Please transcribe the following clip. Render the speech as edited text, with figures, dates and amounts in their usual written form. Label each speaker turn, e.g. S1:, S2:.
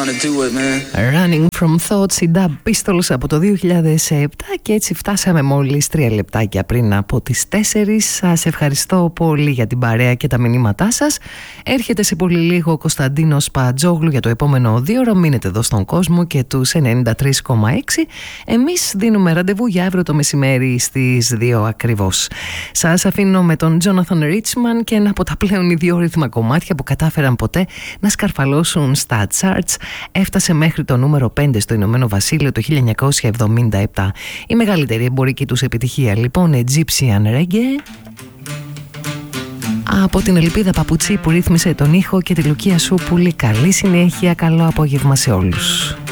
S1: Running from Thoughts, η Dub Pistols από το 2007, και έτσι φτάσαμε μόλις 3 λεπτάκια πριν από τις 4. Σας ευχαριστώ πολύ για την παρέα και τα μηνύματά σας. Έρχεται σε πολύ λίγο ο Κωνσταντίνος Πατζόγλου για το επόμενο 2ωρο. Μείνετε εδώ στον κόσμο και τους 93,6. Εμείς δίνουμε ραντεβού για αύριο το μεσημέρι στις 2 ακριβώς. Σας αφήνω με τον Jonathan Richman και ένα από τα πλέον ιδιόρυθμα κομμάτια που κατάφεραν ποτέ να σκαρφαλώσουν στα charts. Έφτασε μέχρι το νούμερο 5 στο Ηνωμένο Βασίλειο το 1977. Η μεγαλύτερη εμπορική τους επιτυχία λοιπόν, Egyptian Reggae, από την Ελπίδα Παπουτσί που ρύθμισε τον ήχο, και τη Λουκία Σούπουλη. Καλή συνέχεια, καλό απόγευμα σε όλους.